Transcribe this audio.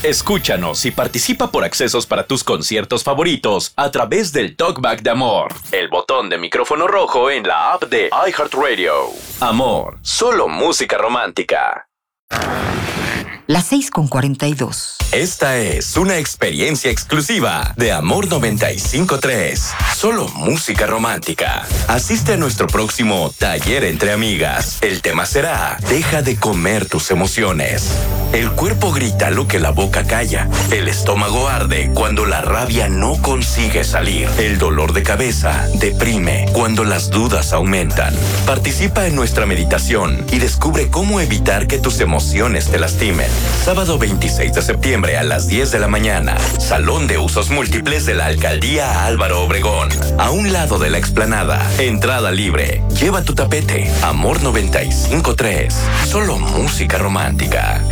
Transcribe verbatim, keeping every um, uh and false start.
Escúchanos y participa por accesos para tus conciertos favoritos a través del Talkback de Amor, el botón de micrófono rojo en la app de iHeartRadio. Amor, solo música romántica. Las seis con cuarenta y dos. Esta es una experiencia exclusiva de Amor noventa y cinco punto tres. Solo música romántica. Asiste a nuestro próximo taller entre amigas. El tema será: deja de comer tus emociones. El cuerpo grita lo que la boca calla. El estómago arde cuando la rabia no consigue salir. El dolor de cabeza deprime cuando las dudas aumentan. Participa en nuestra meditación y descubre cómo evitar que tus emociones te lastimen. Sábado veintiséis de septiembre a las diez de la mañana. Salón de Usos Múltiples de la Alcaldía Álvaro Obregón. A un lado de la explanada. Entrada libre. Lleva tu tapete. Amor noventa y cinco punto tres. Solo música romántica.